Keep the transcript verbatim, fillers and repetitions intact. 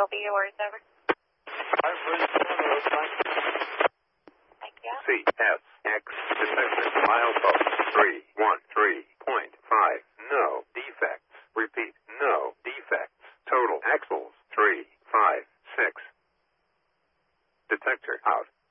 L B, yours, over. Five three seven, Thank you. C S X detected milepost three one three point five. No defects. Repeat, no defects. Total axles three five six. Detector out.